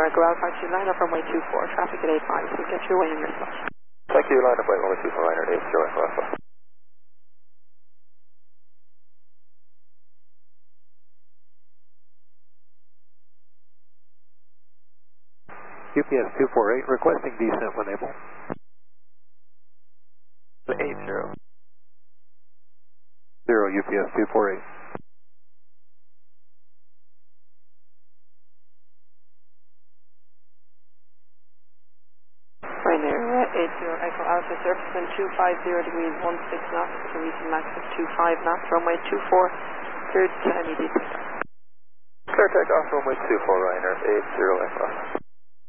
Echo Alpha Archie, line up runway 24, traffic at 8 miles. We'll get your way in your slot. Thank you, line up runway 24, Ryanair 80 Echo Alpha. UPS 248, requesting descent when able. 80. 0 UPS 248. Ryanair 80 Echo Alpha, surface wind 250 degrees 16 knots, with a recent max of 25 knots, runway 24, cleared to immediate takeoff. Clear takeoff, runway 24, Ryanair 80 Echo Alpha.